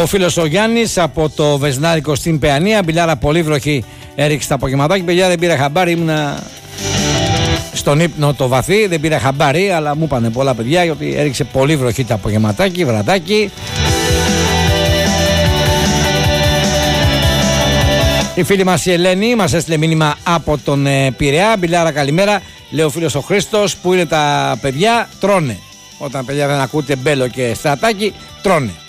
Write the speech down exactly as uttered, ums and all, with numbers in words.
Ο φίλος ο Γιάννης από το Βεσνάρικο στην Παιανία. Μπιλάρα πολύ βροχή έριξε τα απογευματάκι. Παιδιά, δεν πήρα χαμπάρι, ήμουνα στον ύπνο το βαθύ. Δεν πήρα χαμπάρι, αλλά μου είπανε πολλά παιδιά ότι έριξε πολύ βροχή τα απογευματάκι, βραδάκι. Η φίλη μας η Ελένη μας έστειλε μήνυμα από τον ε, Πειραιά. Μπιλάρα, καλημέρα. Λέει ο φίλος ο Χρήστος, που είναι τα παιδιά, τρώνε. Όταν παιδιά δεν ακούτε Μπέλο και Στρατάκι, τρώνε.